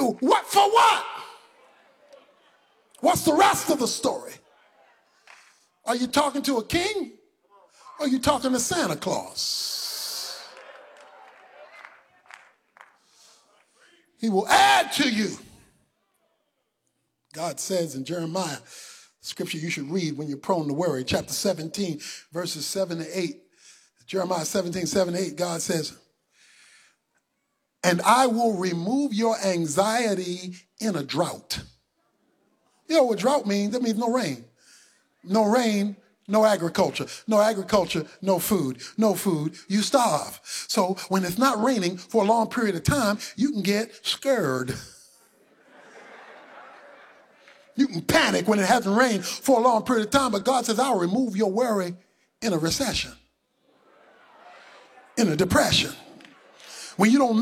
What for what? What's the rest of the story? Are you talking to a king? Or are you talking to Santa Claus? He will add to you. God says in Jeremiah, scripture you should read when you're prone to worry, chapter 17, verses 7 to 8. Jeremiah 17, 7 to 8, God says, and I will remove your anxiety in a drought. You know what drought means? That means no rain. No rain, no agriculture. No agriculture, no food. No food, you starve. So when it's not raining for a long period of time, you can get scared. You can panic when it hasn't rained for a long period of time, but God says, I'll remove your worry in a recession, in a depression. When you don't know